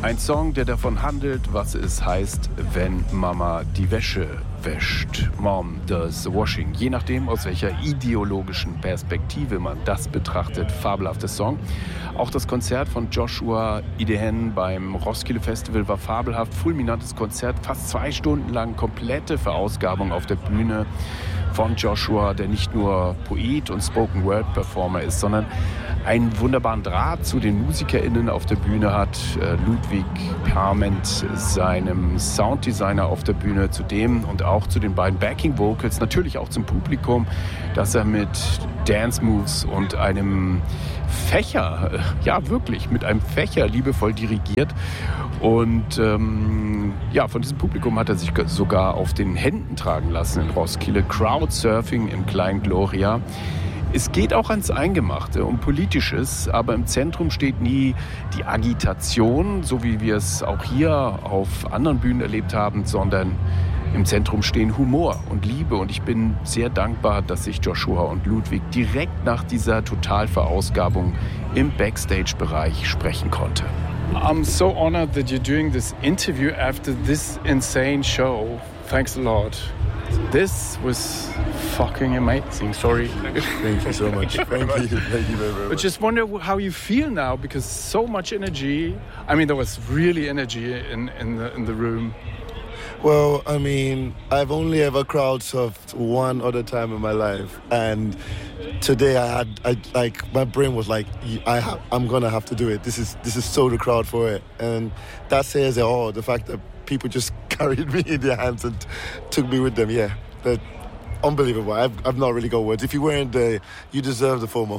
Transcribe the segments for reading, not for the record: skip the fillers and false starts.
Ein Song, der davon handelt, was es heißt, wenn Mama die Wäsche wäscht. Mom does the washing. Je nachdem, aus welcher ideologischen Perspektive man das betrachtet. Fabelhafter Song. Auch das Konzert von Joshua Idehen beim Roskilde Festival war fabelhaft. Fulminantes Konzert, fast 2 Stunden lang, komplette Verausgabung auf der Bühne von Joshua, der nicht nur Poet und Spoken-Word-Performer ist, sondern einen wunderbaren Draht zu den MusikerInnen auf der Bühne hat. Ludwig Parment, seinem Sounddesigner auf der Bühne, zu dem und auch zu den beiden Backing-Vocals, natürlich auch zum Publikum, dass er mit Dance-Moves und einem Fächer, ja wirklich, mit einem Fächer liebevoll dirigiert. Und ja, von diesem Publikum hat er sich sogar auf den Händen tragen lassen in Roskilde. Crowdsurfing im kleinen Gloria. Es geht auch ans Eingemachte, um Politisches, aber im Zentrum steht nie die Agitation, so wie wir es auch hier auf anderen Bühnen erlebt haben, sondern im Zentrum stehen Humor und Liebe. Und ich bin sehr dankbar, dass ich Joshua und Ludwig direkt nach dieser Totalverausgabung im Backstage-Bereich sprechen konnte. I'm so honored that you're doing this interview after this insane show. Thanks a lot. This was fucking amazing. Sorry. Thank you so much. Thank you. Thank you very, very much. But just wonder how you feel now, because so much energy. I mean, there was really energy in the room. Well, I mean, I've only ever crowd surfed one other time in my life, and today I like my brain was like, I'm gonna have to do it. This is so the crowd for it, and that says it all. The fact that people just carried me in their hands and took me with them. Yeah, that unbelievable. I've not really got words. If you weren't there, you deserve the FOMO.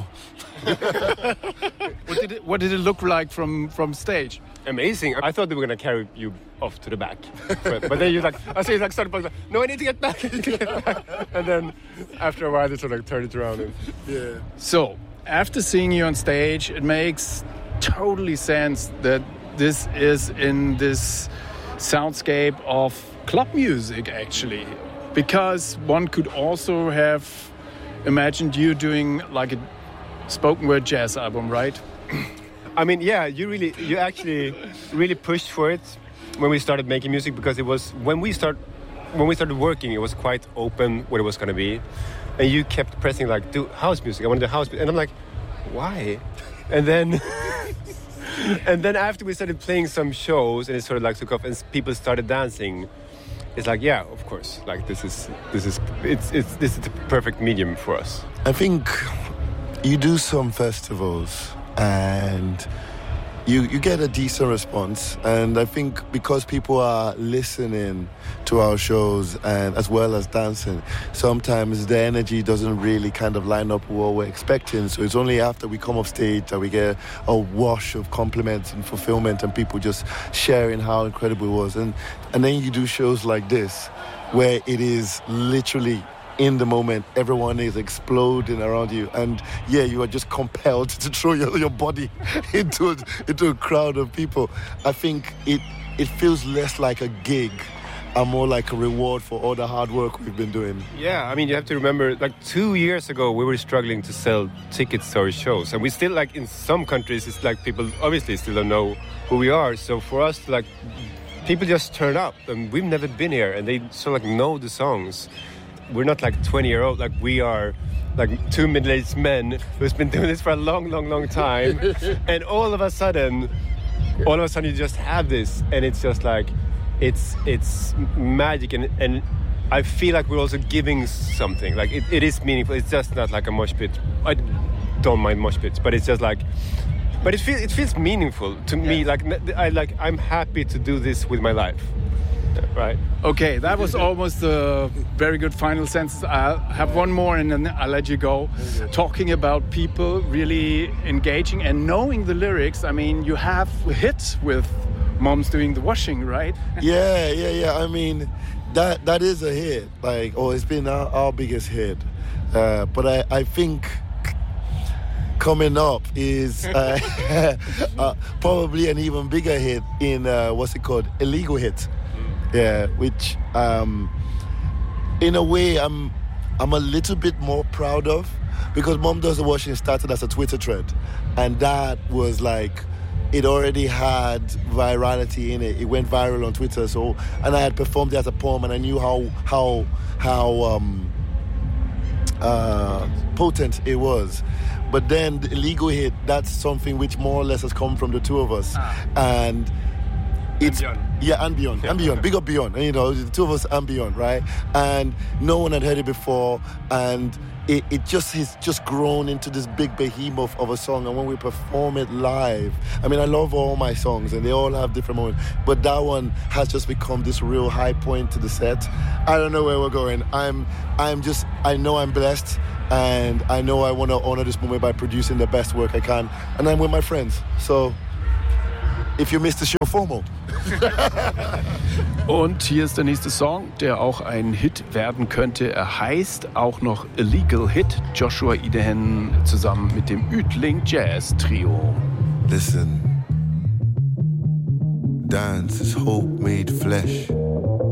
What did it look like from stage? Amazing. I thought they were going to carry you off to the back. But then started, no, I need to get back. And then after a while, they sort of turned it around. And, Yeah. So, after seeing you on stage, it makes totally sense that this is in this soundscape of club music, actually. Because one could also have imagined you doing like a spoken word jazz album, right? I mean, yeah, you actually really pushed for it when we started making music, because it was when we started working, it was quite open what it was going to be, and you kept pressing like, do house music. I want to do house music, and I'm like, why? And then and then after we started playing some shows and it sort of like took off and people started dancing, it's like, yeah, of course, like this is the perfect medium for us. I think you do some festivals and you get a decent response, and I think because people are listening to our shows and as well as dancing, sometimes the energy doesn't really kind of line up with what we're expecting. So it's only after we come off stage that we get a wash of compliments and fulfillment and people just sharing how incredible it was. And then you do shows like this where it is literally in the moment, everyone is exploding around you, and yeah, you are just compelled to throw your body into a crowd of people. I think it feels less like a gig and more like a reward for all the hard work we've been doing. Yeah, I mean, you have to remember, like 2 years ago, we were struggling to sell tickets to our shows, and we still, like, in some countries, it's like people obviously still don't know who we are. So for us, like, people just turn up, and we've never been here, and they sort of like know the songs. We're not like 20-year-old, like we are like 2 middle-aged men who's been doing this for a long, long, long time. And all of a sudden you just have this, and it's just like, it's magic, and I feel like we're also giving something. Like it is meaningful. It's just not like a mosh pit. I don't mind mosh pits, but it's just like, but it feels meaningful to me. Like I'm happy to do this with my life. Right. Okay, that was almost a very good final sentence. I'll have one more and then I'll let you go. Talking about people really engaging and knowing the lyrics. I mean, you have hits with Mom's Doing the Washing, right? Yeah. I mean, that is a hit. Like, it's been our biggest hit. But I think coming up is probably an even bigger hit in Illegal Hit. Yeah, which in a way I'm a little bit more proud of, because Mom Does the Washing started as a Twitter thread, and that was like it already had virality in it. It went viral on Twitter. So, and I had performed it as a poem, and I knew how potent it was. But then the illegal hit, that's something which more or less has come from the two of us. And it's and beyond. Big up Beyond. And, you know, the two of us and Beyond, right? And no one had heard it before, and it's just grown into this big behemoth of a song. And when we perform it live, I mean, I love all my songs and they all have different moments, but that one has just become this real high point to the set. I don't know where we're going. I know I'm blessed, and I know I want to honor this moment by producing the best work I can, and I'm with my friends. So if you missed the show, FOMO. Und hier ist der nächste Song, der auch ein Hit werden könnte. Er heißt auch noch Illegal Hit. Joshua Idehen zusammen mit dem Uetling Jazz Trio. Listen, dance is hope made flesh.